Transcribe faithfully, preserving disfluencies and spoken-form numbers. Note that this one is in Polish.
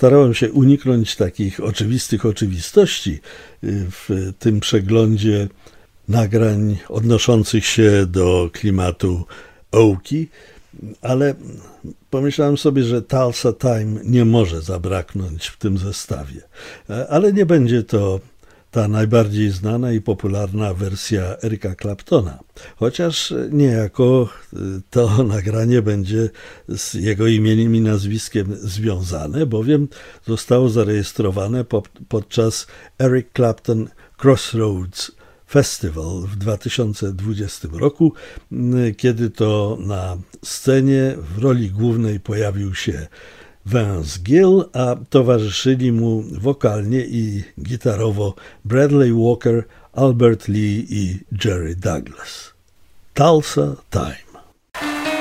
starałem się uniknąć takich oczywistych oczywistości w tym przeglądzie nagrań odnoszących się do klimatu Oki, ale pomyślałem sobie, że Tulsa Time nie może zabraknąć w tym zestawie. Ale nie będzie to ta najbardziej znana i popularna wersja Erica Claptona, chociaż niejako to nagranie będzie z jego imieniem i nazwiskiem związane, bowiem zostało zarejestrowane po, podczas Eric Clapton Crossroads Festival w dwa tysiące dwudziestym roku, kiedy to na scenie w roli głównej pojawił się Vince Gill, a towarzyszyli mu wokalnie i gitarowo Bradley Walker, Albert Lee i Jerry Douglas. Tulsa Time.